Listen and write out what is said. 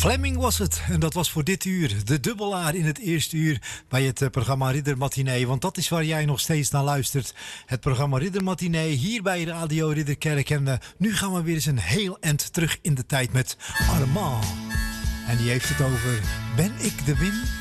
Fleming was het. En dat was voor dit uur. De dubbelaar in het eerste uur bij het programma Ridder Matinee. Want dat is waar jij nog steeds naar luistert. Het programma Ridder Matinee hier bij Radio Ridderkerk. En nu gaan we weer eens een heel eind terug in de tijd met Armand. En die heeft het over Ben ik de Win?